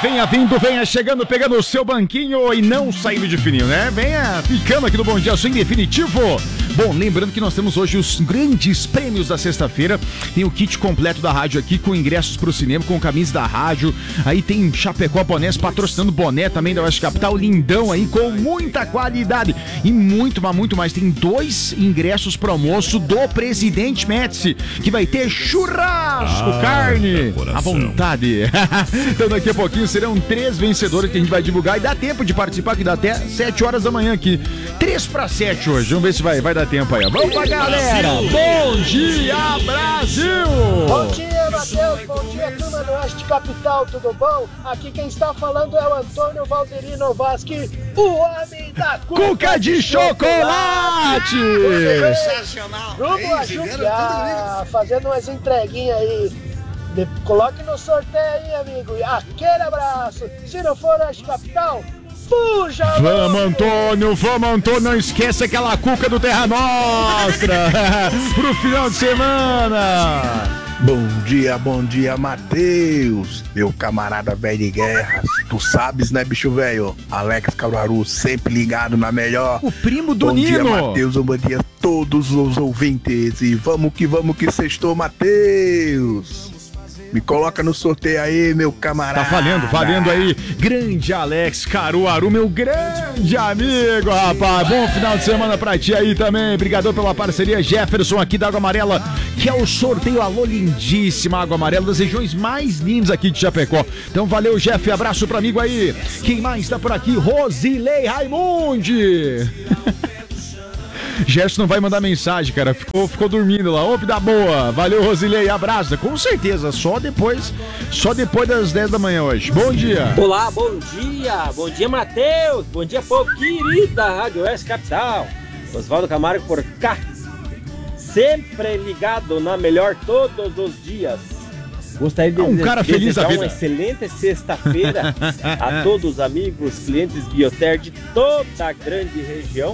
Venha vindo, venha chegando, pegando o seu banquinho e não saindo de fininho, né? Venha ficando aqui no Bom Dia Sul em definitivo. Bom, lembrando que nós temos hoje os grandes prêmios da sexta-feira. Tem o kit completo da rádio aqui, com ingressos pro cinema, com camisa da rádio. Aí tem Chapecó Bonés patrocinando boné também da Oeste Capital, lindão aí, com muita qualidade. E muito, mas muito mais. Tem 2 ingressos pro almoço do Presidente Médici, que vai ter churrasco, carne, à vontade. Então daqui a pouquinho serão 3 vencedores que a gente vai divulgar e dá tempo de participar, que dá até 7 horas da manhã aqui. 3 para 7 hoje, vamos ver se vai dar tempo aí. Vamos pra galera! Bom dia, Brasil! Bom dia, Matheus! Bom dia, turma do Oeste Capital, tudo bom? Aqui quem está falando é o Antônio Valderino Vasque, o homem da cuca de chocolate! Sensacional! Rumo a Juquiá, fazendo umas entreguinhas aí. Coloque no sorteio aí, amigo. Aquele abraço. Se não for Oeste Capital, fuja! Vamos, Antônio, não esqueça aquela cuca do Terra Nostra pro final de semana. Bom dia, Matheus, meu camarada velho de guerra. Tu sabes, né, bicho velho? Alex Caruaru, sempre ligado na melhor. O primo do bom Nino. Bom dia, Matheus, bom dia a todos os ouvintes. E vamos que sextou, Matheus. Me coloca no sorteio aí, meu camarada. Tá valendo aí. Grande Alex Caruaru, meu grande amigo, rapaz. Bom final de semana pra ti aí também. Obrigadão pela parceria. Jefferson aqui da Água Amarela, que é o sorteio. Alô, lindíssima Água Amarela, das regiões mais lindas aqui de Chapecó. Então valeu, Jeff. Abraço pro amigo aí. Quem mais tá por aqui? Rosilei Raimundi. Gerson não vai mandar mensagem, cara. Ficou dormindo lá. Opa, da boa. Valeu, Rosilei. Abraço. Com certeza. Só depois das 10 da manhã hoje. Bom dia. Olá, bom dia. Bom dia, Matheus. Bom dia, povo querida Rádio Oeste Capital. Oswaldo Camargo por cá. Sempre ligado na melhor todos os dias. Gostaria de cara feliz da vida. Uma excelente sexta-feira a todos os amigos, clientes Bioter de toda a grande região.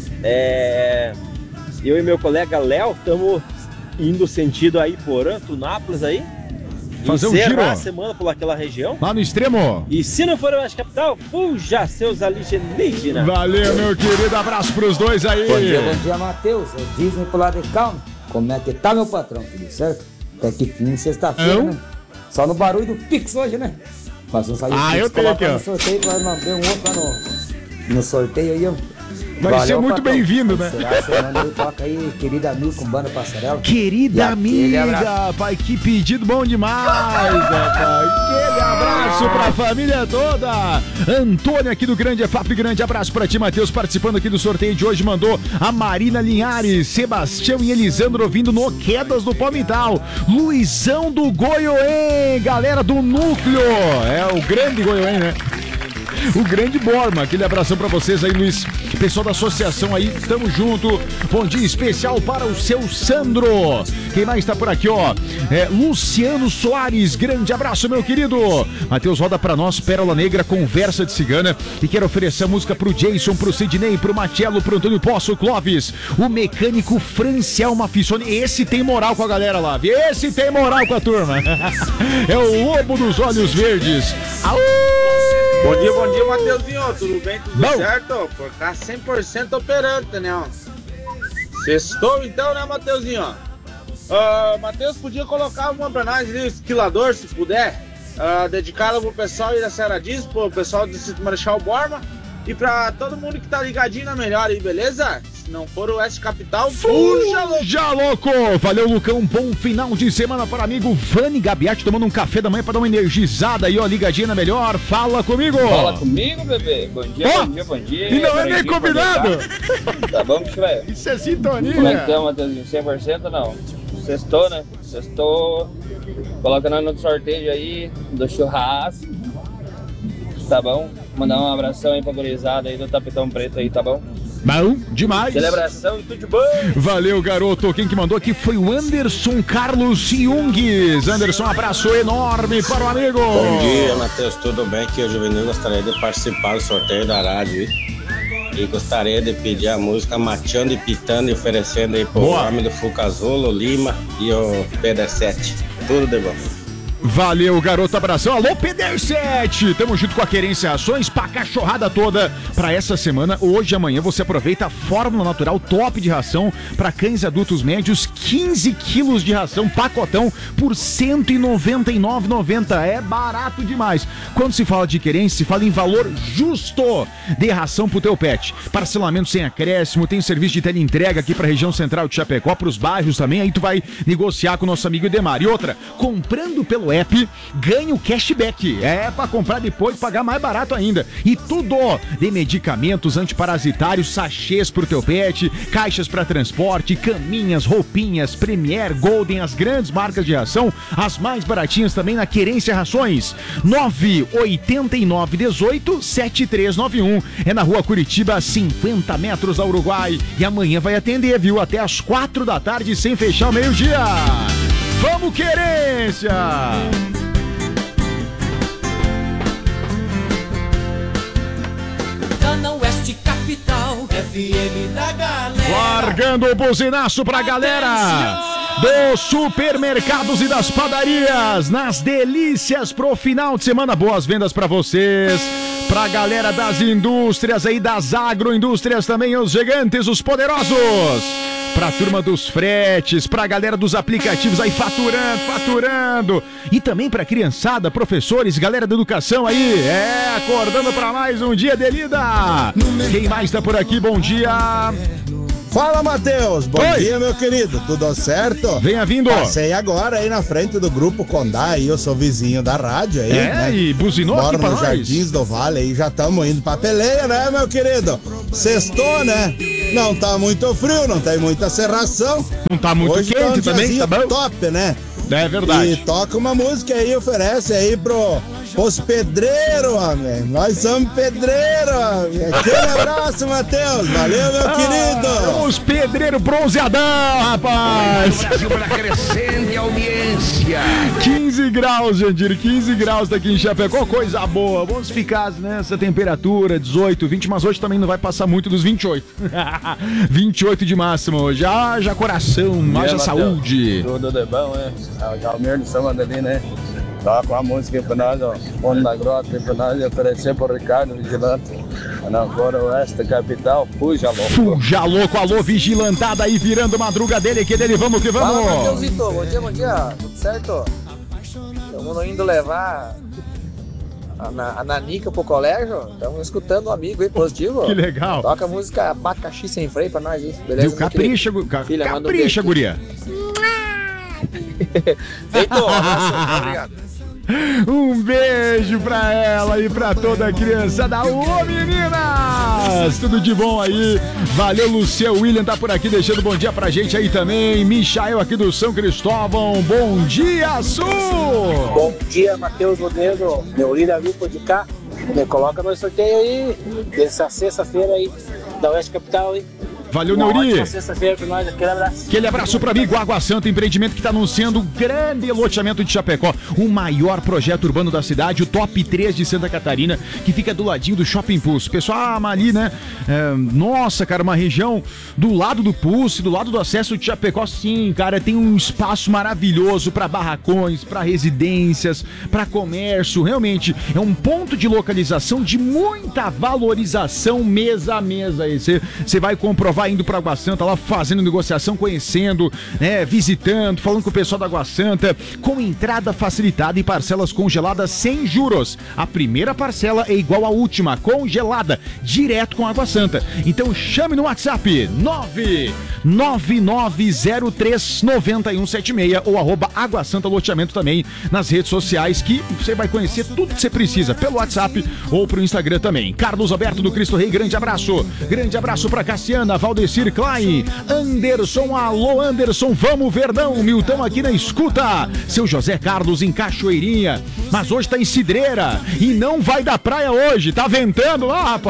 Eu e meu colega Léo estamos indo sentido aí por Antunápolis aí. Fazer um giro a semana por aquela região. Lá no extremo. E se não for o Oeste Capital, fuja seus alienígenas. Valeu, meu querido. Abraço pros dois aí. Bom dia, Matheus. É Disney pro lado de calma. Como é que tá, meu patrão? Tudo certo? Até que fim, sexta-feira, né? Só no barulho do Pix hoje, né? Passou sair o Pix, eu tenho aqui, ó. No sorteio, pra mandar um outro lá no sorteio aí, ó. Vai Valeu, ser muito patrão. Bem-vindo, né? Semana aí, toca aí, querida amiga com banda Passarela. Querida amiga, pai, que pedido bom demais, rapaz. Aquele abraço pra família toda. Antônio aqui do Grande EFAP, grande abraço pra ti, Matheus, participando aqui do sorteio de hoje. Mandou a Marina Linhares, Sebastião e Elisandro ouvindo no Quedas do Palmital. Luizão do Goiôém, galera do Núcleo. É o grande Goiôém, né? O grande Borma, aquele abração pra vocês aí, Luiz. Pessoal da associação aí, tamo junto. Bom dia especial para o seu Sandro. Quem mais tá por aqui, ó? Luciano Soares, grande abraço, meu querido. Matheus, roda pra nós, Pérola Negra, Conversa de Cigana. E quero oferecer a música pro Jason, pro Sidney, pro Matiello, pro Antônio Poço, Clóvis, o mecânico Franciel Mafissoni. Esse tem moral com a galera lá, esse tem moral com a turma. É o Lobo dos Olhos Verdes. Aú! Bom dia, Mateuzinho, tudo bem, tudo bom? Certo? Por cá 100% operante, né? Sextou então, né, Mateuzinho? Matheus, podia colocar uma pra nós ali, esquilador, se puder, dedicado pro pessoal aí da Serra Disco, pro pessoal do Distrito Marechal Borba e pra todo mundo que tá ligadinho na melhor aí, beleza? Se não for o Oeste Capital, fuja louco! Valeu, Lucão, bom final de semana para amigo Vani Gabiati, tomando um café da manhã pra dar uma energizada aí, ó, ligadinha na melhor. Fala comigo! Fala comigo, bebê! Bom dia! E não é nem combinado! Tá bom, bicho, velho? Isso é sintonia! Como é que tá, Matheusinho? 100% não? Sextou, né? Sextou. Coloca nós no sorteio aí do churrasco. Tá bom? Mandar um abração aí pra gurizada aí do Tapetão Preto aí, tá bom? Bom demais. Celebração e tudo de bom. Valeu, garoto. Quem que mandou aqui foi o Anderson Carlos Jungues. Anderson, um abraço enorme para o amigo. Bom dia, Matheus. Tudo bem? Que o Juvenil gostaria de participar do sorteio da rádio e gostaria de pedir a música Mateando e Pitando e oferecendo aí pro homem do Fucazolo, Lima e o PD7. Tudo de bom. Valeu, garoto, abração. Alô, Peder7, tamo junto com a Querência Rações pra cachorrada toda. Pra essa semana, hoje e amanhã, você aproveita a Fórmula Natural top de ração pra cães adultos médios, 15 quilos de ração, pacotão, por R$ 199,90. É barato demais. Quando se fala de Querência, se fala em valor justo de ração pro teu pet. Parcelamento sem acréscimo, tem serviço de teleentrega aqui pra região central de Chapecó, pros bairros também, aí tu vai negociar com o nosso amigo Edemar. E outra, comprando pelo app, ganha o cashback. É pra comprar depois e pagar mais barato ainda. E tudo de medicamentos antiparasitários, sachês pro teu pet, caixas pra transporte, caminhas, roupinhas, Premier, Golden, as grandes marcas de ração, as mais baratinhas também na Querência Rações. 98918-7391. É na rua Curitiba, 50 metros da Uruguai. E amanhã vai atender, viu? Até às 4 da tarde, sem fechar o meio-dia. Vamos, Querência! Zona Oeste Capital, FM da galera. Largando o buzinaço pra galera dos supermercados e das padarias, nas delícias pro final de semana. Boas vendas pra vocês, pra galera das indústrias aí, das agroindústrias também, os gigantes, os poderosos. Pra turma dos fretes, pra galera dos aplicativos aí faturando. E também pra criançada, professores, galera da educação aí. Acordando pra mais um dia de lida. Quem mais tá por aqui? Bom dia. Fala, Matheus. Bom dia, meu querido. Tudo certo? Venha vindo. Passei agora aí na frente do Grupo Condá, aí eu sou vizinho da rádio aí, né? E buzinou moro aqui pra nos nós. Jardins do Vale aí, já estamos indo pra peleia, né, meu querido? Sextou, né? Não tá muito frio, não tem muita serração. Não tá muito hoje quente tá um também, tá bom? top, né? É verdade. E toca uma música aí, oferece aí pros pedreiros, homem. Nós somos pedreiros, homem. Aquele abraço, Matheus. Valeu, meu querido. Os pedreiros bronzeadão, rapaz. Brasil para crescente audiência. 15 graus, Jandir, 15 graus daqui em Chapecó, coisa boa. Vamos ficar nessa temperatura, 18, 20, mas hoje também não vai passar muito dos 28. 28 de máximo hoje. Já coração, haja saúde. Tudo de bom, né? O Jalmir de São Mandelin, né? Toca uma música pra nós, ó. Fundo da Grota, pra nós oferecer pro Ricardo Vigilante. Na Zona Oeste Capital, Fuja Louco. Fuja Louco, alô, vigilantada aí, virando madruga dele, que dele, vamos que vamos. Fala, Matheusito, bom dia, tudo certo? Estamos indo levar a Nanica pro colégio, estamos escutando um amigo aí, positivo. Que legal. Toca a música Abacaxi Sem Freio pra nós aí, beleza? Viu? Capricha, capricha, guria. Feito, abraço, obrigado. Um beijo pra ela e pra toda a criançada. Ô, meninas! Tudo de bom aí. Valeu, Luciano William tá por aqui deixando bom dia pra gente aí também. Michael aqui do São Cristóvão. Bom dia, Sul! Bom dia, Matheus Rodrigo. Meu líder viu de cá. Me coloca no sorteio aí. Dessa sexta-feira aí, da Oeste Capital aí. Valeu, Neuri. Sexta-feira pra nós, aquele abraço. Aquele abraço pra mim, Água Santa, empreendimento que tá anunciando o grande loteamento de Chapecó, o maior projeto urbano da cidade, o top 3 de Santa Catarina, que fica do ladinho do Shopping Pulse. Pessoal, ali, né? Nossa, cara, uma região do lado do Pulse, do lado do acesso de Chapecó, sim, cara, tem um espaço maravilhoso pra barracões, pra residências, pra comércio, realmente é um ponto de localização de muita valorização mesa a mesa. Você vai comprovar indo para Água Santa, lá fazendo negociação, conhecendo, né, visitando, falando com o pessoal da Água Santa, com entrada facilitada e parcelas congeladas sem juros. A primeira parcela é igual à última, congelada, direto com a Água Santa. Então chame no WhatsApp 999039176 ou @Água Santa Loteamento também nas redes sociais, que você vai conhecer tudo que você precisa pelo WhatsApp ou pro Instagram também. Carlos Alberto do Cristo Rei, grande abraço pra Cassiana, Valdecir Klein, Anderson, alô Anderson, vamos Verdão, Milton aqui na escuta, seu José Carlos em Cachoeirinha, mas hoje tá em Cidreira e não vai da praia hoje, tá ventando lá, rapaz.